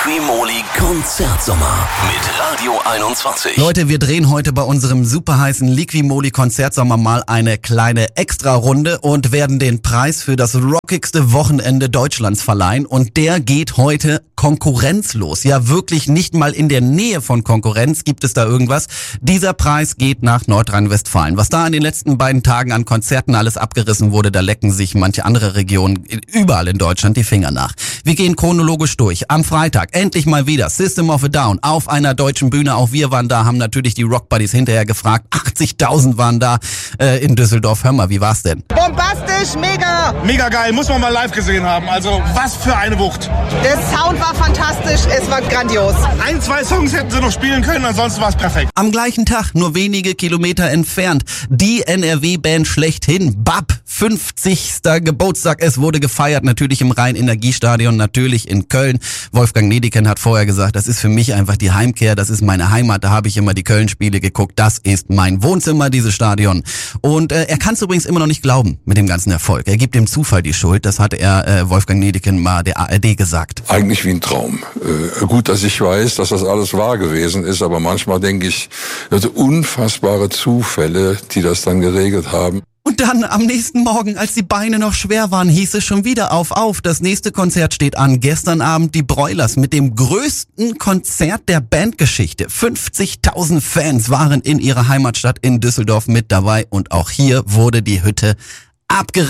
Liqui-Moly Konzertsommer mit Radio 21. Leute, wir drehen heute bei unserem super heißen Liqui-Moly Konzertsommer mal eine kleine Extra-Runde und werden den Preis für das rockigste Wochenende Deutschlands verleihen. Und der geht heute konkurrenzlos. Ja, wirklich nicht mal in der Nähe von Konkurrenz gibt es da irgendwas. Dieser Preis geht nach Nordrhein-Westfalen. Was da in den letzten beiden Tagen an Konzerten alles abgerissen wurde, da lecken sich manche andere Regionen überall in Deutschland die Finger nach. Wir gehen chronologisch durch. Am Freitag endlich mal wieder System of a Down auf einer deutschen Bühne. Auch wir waren da, haben natürlich die Rock Buddies hinterher gefragt. 80.000 waren da in Düsseldorf. Hör mal, wie war's denn? Bombastisch, mega! Mega geil, muss man mal live gesehen haben. Also was für eine Wucht. Der Sound war fantastisch, es war grandios. 1, 2 Songs hätten sie noch spielen können, ansonsten war es perfekt. Am gleichen Tag, nur wenige Kilometer entfernt, die NRW-Band schlechthin, BAP, 50. Geburtstag. Es wurde gefeiert, natürlich im Rhein-Energiestadion, natürlich in Köln. Wolfgang Nediken hat vorher gesagt, das ist für mich einfach die Heimkehr, das ist meine Heimat, da habe ich immer die Köln-Spiele geguckt, das ist mein Wohnzimmer, dieses Stadion. Und er kann es übrigens immer noch nicht glauben mit dem ganzen Erfolg. Er gibt dem Zufall die Schuld, das hat er Wolfgang Nediken mal der ARD gesagt. Eigentlich wie ein Traum. Gut, dass ich weiß, dass das alles wahr gewesen ist, aber manchmal denke ich, unfassbare Zufälle, die das dann geregelt haben. Und dann am nächsten Morgen, als die Beine noch schwer waren, hieß es schon wieder auf. Das nächste Konzert steht an. Gestern Abend die Broilers mit dem größten Konzert der Bandgeschichte. 50.000 Fans waren in ihrer Heimatstadt in Düsseldorf mit dabei und auch hier wurde die Hütte abgerissen.